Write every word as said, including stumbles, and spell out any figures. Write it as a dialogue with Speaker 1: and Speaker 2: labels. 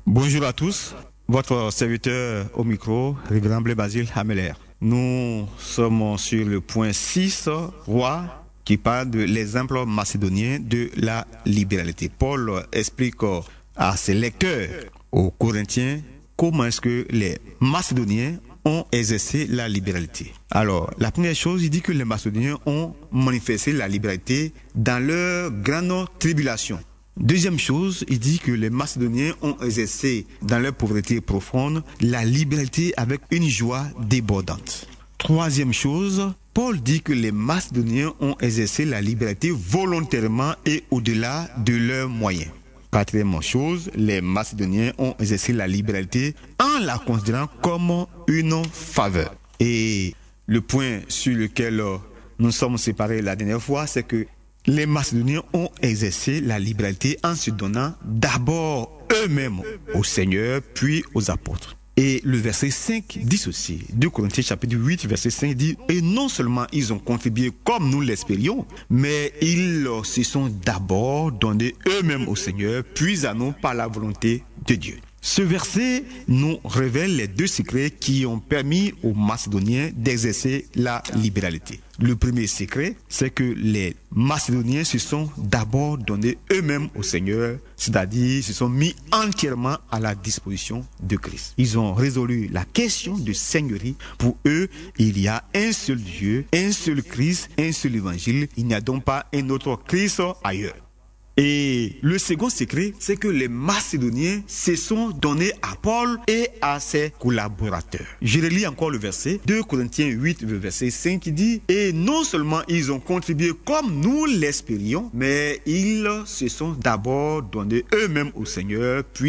Speaker 1: Bonjour à tous, votre serviteur au micro, Révérend Blé Basile Hameler. Nous sommes sur le point six, roi, qui parle de l'exemple macédonien de la libéralité. Paul explique à ses lecteurs, aux Corinthiens, comment est-ce que les Macédoniens ont exercé la libéralité. Alors, la première chose, il dit que les Macédoniens ont manifesté la libéralité dans leur grande tribulation. Deuxième chose, il dit que les Macédoniens ont exercé dans leur pauvreté profonde la libéralité avec une joie débordante. Troisième chose, Paul dit que les Macédoniens ont exercé la liberté volontairement et au-delà de leurs moyens. Quatrième chose, les Macédoniens ont exercé la liberté en la considérant comme une faveur. Et le point sur lequel nous sommes séparés la dernière fois, c'est que les Macédoniens ont exercé la liberté en se donnant d'abord eux-mêmes au Seigneur, puis aux apôtres. Et le verset cinq dit ceci, deux Corinthiens chapitre huit, verset cinq dit « Et non seulement ils ont contribué comme nous l'espérions, mais ils se sont d'abord donnés eux-mêmes au Seigneur, puis à nous par la volonté de Dieu. » Ce verset nous révèle les deux secrets qui ont permis aux Macédoniens d'exercer la libéralité. Le premier secret, c'est que les Macédoniens se sont d'abord donnés eux-mêmes au Seigneur, c'est-à-dire se sont mis entièrement à la disposition de Christ. Ils ont résolu la question de seigneurie. Pour eux, il y a un seul Dieu, un seul Christ, un seul évangile. Il n'y a donc pas un autre Christ ailleurs. Et le second secret, c'est que les Macédoniens se sont donnés à Paul et à ses collaborateurs. Je relis encore le verset, deux Corinthiens huit, verset cinq, qui dit « Et non seulement ils ont contribué comme nous l'espérions, mais ils se sont d'abord donnés eux-mêmes au Seigneur, puis